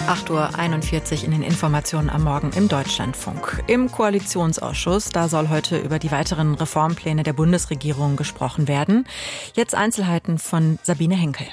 8:41 Uhr in den Informationen am Morgen im Deutschlandfunk. Im Koalitionsausschuss, da soll heute über die weiteren Reformpläne der Bundesregierung gesprochen werden. Jetzt Einzelheiten von Sabine Henkel.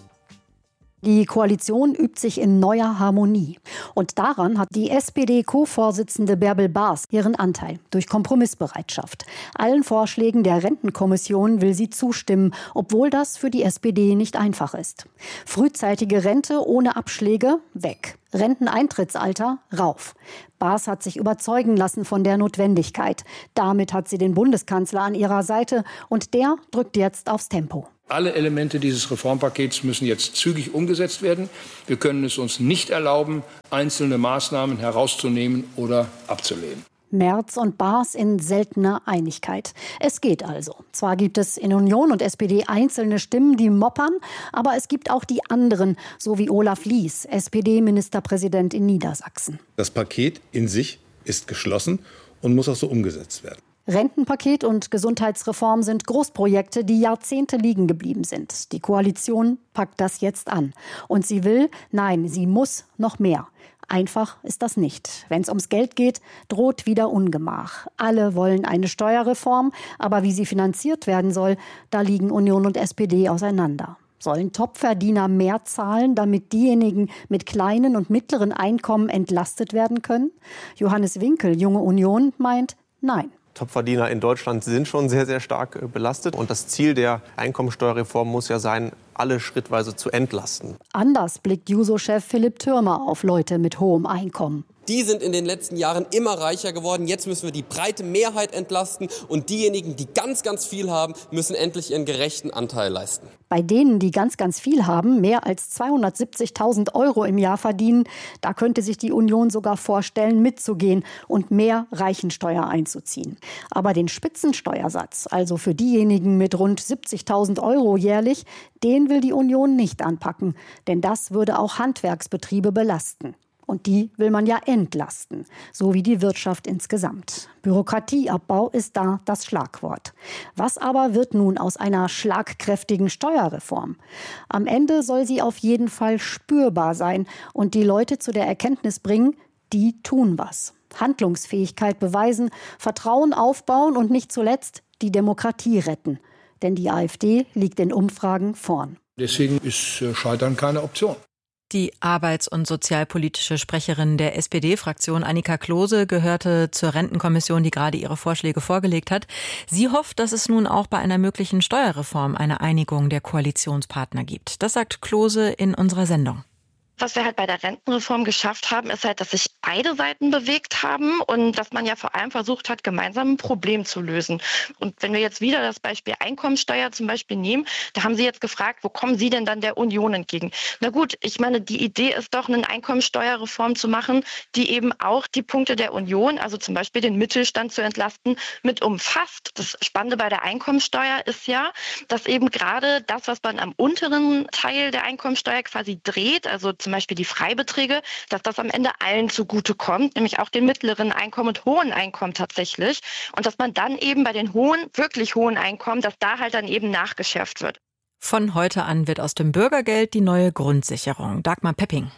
Die Koalition übt sich in neuer Harmonie. Und daran hat die SPD-Co-Vorsitzende Bärbel Baas ihren Anteil durch Kompromissbereitschaft. Allen Vorschlägen der Rentenkommission will sie zustimmen, obwohl das für die SPD nicht einfach ist. Frühzeitige Rente ohne Abschläge weg. Renteneintrittsalter rauf. Baas hat sich überzeugen lassen von der Notwendigkeit. Damit hat sie den Bundeskanzler an ihrer Seite und der drückt jetzt aufs Tempo. Alle Elemente dieses Reformpakets müssen jetzt zügig umgesetzt werden. Wir können es uns nicht erlauben, einzelne Maßnahmen herauszunehmen oder abzulehnen. Merz und Baas in seltener Einigkeit. Es geht also. Zwar gibt es in Union und SPD einzelne Stimmen, die moppern, aber es gibt auch die anderen, so wie Olaf Lies, SPD-Ministerpräsident in Niedersachsen. Das Paket in sich ist geschlossen und muss auch so umgesetzt werden. Rentenpaket und Gesundheitsreform sind Großprojekte, die Jahrzehnte liegen geblieben sind. Die Koalition packt das jetzt an. Und sie will, nein, sie muss noch mehr. Einfach ist das nicht. Wenn es ums Geld geht, droht wieder Ungemach. Alle wollen eine Steuerreform, aber wie sie finanziert werden soll, da liegen Union und SPD auseinander. Sollen Topverdiener mehr zahlen, damit diejenigen mit kleinen und mittleren Einkommen entlastet werden können? Johannes Winkel, Junge Union, meint nein. Topverdiener in Deutschland sind schon sehr, sehr stark belastet. Und das Ziel der Einkommensteuerreform muss ja sein, alle schrittweise zu entlasten. Anders blickt Juso-Chef Philipp Thürmer auf Leute mit hohem Einkommen. Die sind in den letzten Jahren immer reicher geworden. Jetzt müssen wir die breite Mehrheit entlasten. Und diejenigen, die ganz, ganz viel haben, müssen endlich ihren gerechten Anteil leisten. Bei denen, die ganz, ganz viel haben, mehr als 270.000 € im Jahr verdienen, da könnte sich die Union sogar vorstellen, mitzugehen und mehr Reichensteuer einzuziehen. Aber den Spitzensteuersatz, also für diejenigen mit rund 70.000 € jährlich, den will die Union nicht anpacken. Denn das würde auch Handwerksbetriebe belasten. Und die will man ja entlasten, so wie die Wirtschaft insgesamt. Bürokratieabbau ist da das Schlagwort. Was aber wird nun aus einer schlagkräftigen Steuerreform? Am Ende soll sie auf jeden Fall spürbar sein und die Leute zu der Erkenntnis bringen, die tun was. Handlungsfähigkeit beweisen, Vertrauen aufbauen und nicht zuletzt die Demokratie retten. Denn die AfD liegt in Umfragen vorn. Deswegen ist Scheitern keine Option. Die arbeits- und sozialpolitische Sprecherin der SPD-Fraktion Annika Klose gehörte zur Rentenkommission, die gerade ihre Vorschläge vorgelegt hat. Sie hofft, dass es nun auch bei einer möglichen Steuerreform eine Einigung der Koalitionspartner gibt. Das sagt Klose in unserer Sendung. Was wir halt bei der Rentenreform geschafft haben, ist halt, dass sich beide Seiten bewegt haben und dass man ja vor allem versucht hat, gemeinsam ein Problem zu lösen. Und wenn wir jetzt wieder das Beispiel Einkommensteuer zum Beispiel nehmen, da haben Sie jetzt gefragt, wo kommen Sie denn dann der Union entgegen? Na gut, ich meine, die Idee ist doch, eine Einkommensteuerreform zu machen, die eben auch die Punkte der Union, also zum Beispiel den Mittelstand zu entlasten, mit umfasst. Das Spannende bei der Einkommensteuer ist ja, dass eben gerade das, was man am unteren Teil der Einkommensteuer quasi dreht, also zum Beispiel die Freibeträge, dass das am Ende allen zugutekommt, nämlich auch den mittleren Einkommen und hohen Einkommen tatsächlich. Und dass man dann eben bei den hohen, wirklich hohen Einkommen, dass da halt dann eben nachgeschärft wird. Von heute an wird aus dem Bürgergeld die neue Grundsicherung. Dagmar Pepping.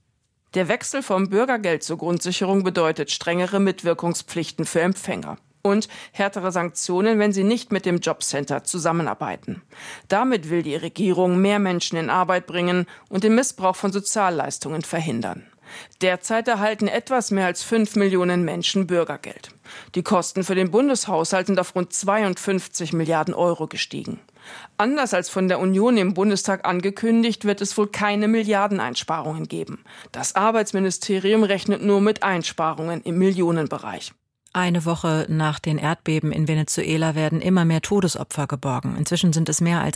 Der Wechsel vom Bürgergeld zur Grundsicherung bedeutet strengere Mitwirkungspflichten für Empfänger. Und härtere Sanktionen, wenn sie nicht mit dem Jobcenter zusammenarbeiten. Damit will die Regierung mehr Menschen in Arbeit bringen und den Missbrauch von Sozialleistungen verhindern. Derzeit erhalten etwas mehr als 5 Millionen Menschen Bürgergeld. Die Kosten für den Bundeshaushalt sind auf rund 52 Milliarden € gestiegen. Anders als von der Union im Bundestag angekündigt, wird es wohl keine Milliardeneinsparungen geben. Das Arbeitsministerium rechnet nur mit Einsparungen im Millionenbereich. Eine Woche nach den Erdbeben in Venezuela werden immer mehr Todesopfer geborgen. Inzwischen sind es mehr als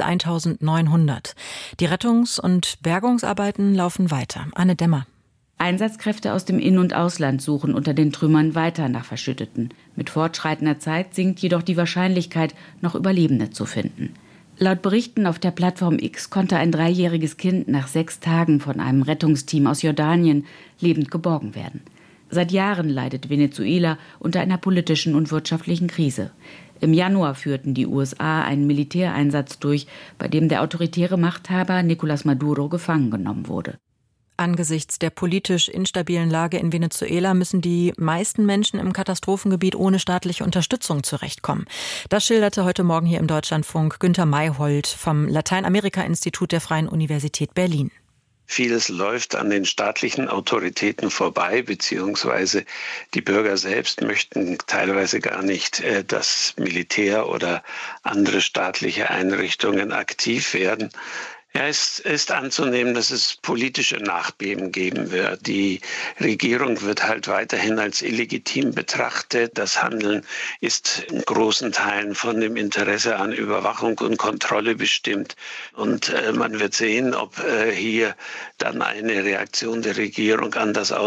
1900. Die Rettungs- und Bergungsarbeiten laufen weiter. Anne Dämmer. Einsatzkräfte aus dem In- und Ausland suchen unter den Trümmern weiter nach Verschütteten. Mit fortschreitender Zeit sinkt jedoch die Wahrscheinlichkeit, noch Überlebende zu finden. Laut Berichten auf der Plattform X konnte ein 3-jähriges Kind nach 6 Tagen von einem Rettungsteam aus Jordanien lebend geborgen werden. Seit Jahren leidet Venezuela unter einer politischen und wirtschaftlichen Krise. Im Januar führten die USA einen Militäreinsatz durch, bei dem der autoritäre Machthaber Nicolás Maduro gefangen genommen wurde. Angesichts der politisch instabilen Lage in Venezuela müssen die meisten Menschen im Katastrophengebiet ohne staatliche Unterstützung zurechtkommen. Das schilderte heute Morgen hier im Deutschlandfunk Günter Mayhold vom Lateinamerika-Institut der Freien Universität Berlin. Vieles läuft an den staatlichen Autoritäten vorbei, beziehungsweise die Bürger selbst möchten teilweise gar nicht, dass Militär oder andere staatliche Einrichtungen aktiv werden. Ja, es ist anzunehmen, dass es politische Nachbeben geben wird. Die Regierung wird halt weiterhin als illegitim betrachtet. Das Handeln ist in großen Teilen von dem Interesse an Überwachung und Kontrolle bestimmt. Und man wird sehen, ob hier dann eine Reaktion der Regierung anders